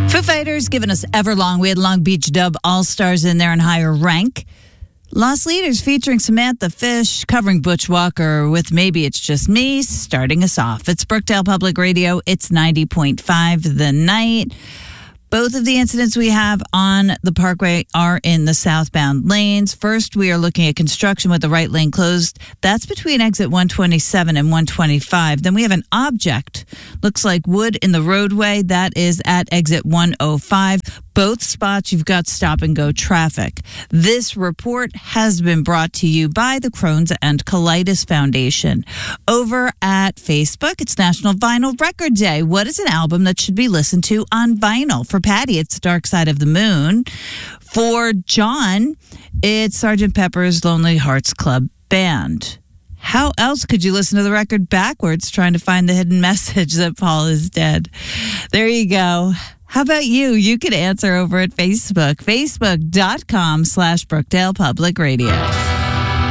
Foo Fighters giving us Everlong. We had Long Beach Dub All-Stars in there in higher rank. Lost Leaders featuring Samantha Fish, covering Butch Walker with Maybe It's Just Me, starting us off. It's Brookdale Public Radio. It's 90.5 The Night. Both of the incidents we have on the Parkway are in the southbound lanes. First, we are looking at construction with the right lane closed. That's between exit 127 and 125. Then we have an object. Looks like wood in the roadway. That is at exit 105. Both spots, you've got stop and go traffic. This report has been brought to you by the Crohn's and Colitis Foundation. Over at Facebook, it's National Vinyl Record Day. What is an album that should be listened to on vinyl? For Patty, it's Dark Side of the Moon. For John, it's Sgt. Pepper's Lonely Hearts Club Band. How else could you listen to the record backwards trying to find the hidden message that Paul is dead? There you go. How about you? You could answer over at Facebook, facebook.com/Brookdale Public Radio.